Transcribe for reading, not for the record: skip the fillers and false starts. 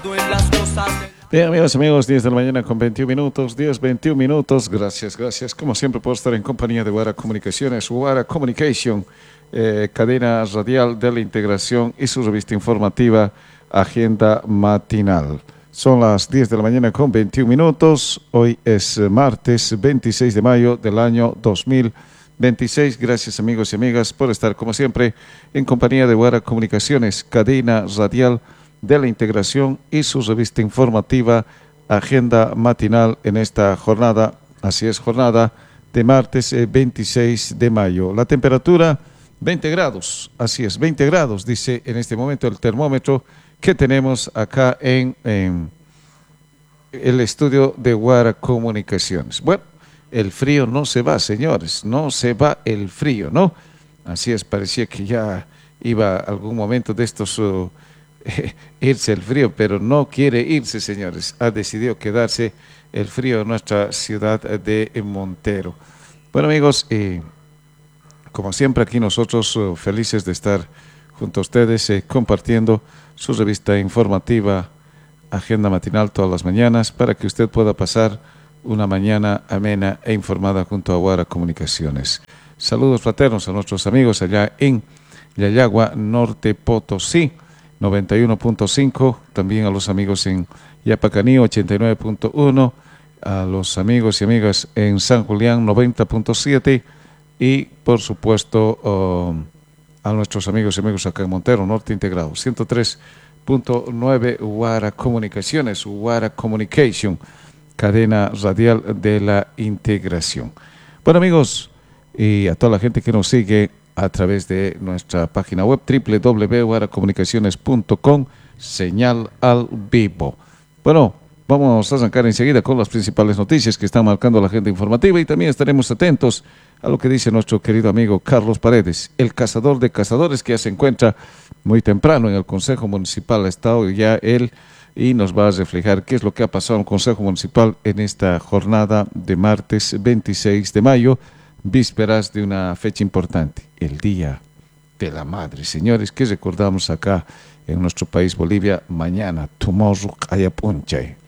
Bien, amigos, 10 de la mañana con 21 minutos, 10, 21 minutos. Gracias, como siempre, por estar en compañía de Guara Comunicaciones, Guara Communication, cadena radial de la integración y su revista informativa Agenda Matinal. Son las 10 de la mañana con 21 minutos. Hoy es martes 26 de mayo del año 2026. Gracias, amigos y amigas, por estar, como siempre, en compañía de Guara Comunicaciones, cadena radial de la integración y su revista informativa Agenda Matinal en esta jornada, así es, jornada de martes 26 de mayo. La temperatura 20 grados, así es, 20 grados, dice en este momento el termómetro que tenemos acá en el estudio de Guara Comunicaciones. Bueno, el frío no se va, señores, no se va el frío, ¿no? Así es, parecía que ya iba algún momento de estos irse el frío, pero no quiere irse, señores. Ha decidido quedarse el frío en nuestra ciudad de Montero. Bueno, amigos, como siempre aquí nosotros felices de estar junto a ustedes compartiendo su revista informativa Agenda Matinal todas las mañanas para que usted pueda pasar una mañana amena e informada junto a Guara Comunicaciones. Saludos fraternos a nuestros amigos allá en Yayagua, Norte Potosí, 91.5, también a los amigos en Yapacaní, 89.1, a los amigos y amigas en San Julián, 90.7, y por supuesto a nuestros amigos y amigos acá en Montero, Norte Integrado, 103.9, Guara Comunicaciones, Guara Communication, cadena radial de la integración. Bueno, amigos, y a toda la gente que nos sigue a través de nuestra página web www.guaracomunicaciones.com, señal al vivo. Bueno, vamos a arrancar enseguida con las principales noticias que están marcando la agenda informativa y también estaremos atentos a lo que dice nuestro querido amigo Carlos Paredes, el cazador de cazadores, que ya se encuentra muy temprano en el Consejo Municipal. Ha estado ya él y nos va a reflejar qué es lo que ha pasado en el Consejo Municipal en esta jornada de martes 26 de mayo, vísperas de una fecha importante, el Día de la Madre, señores, que recordamos acá en nuestro país Bolivia mañana, tomorrow, ayapunche.